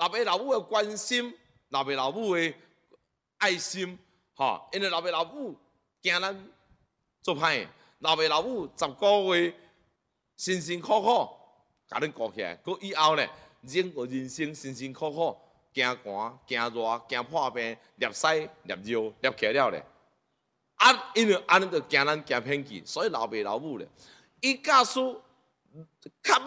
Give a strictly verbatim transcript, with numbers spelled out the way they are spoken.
老爸老母的关心，老爸老母的爱心，吼，因为老爸老母惊咱做歹，老爸老母十个月辛辛苦苦甲恁顾起来，佮以后呢，整个人生辛辛苦苦，惊寒、惊热、惊破病、摄屎、摄尿、摄起了咧。啊，因为安尼就惊咱惊偏去，所以老爸老母咧，伊假使较